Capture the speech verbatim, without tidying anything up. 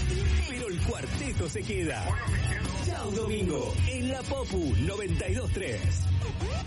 pero el cuarteto se queda. Chau Domingo, en la Popu noventa y dos tres.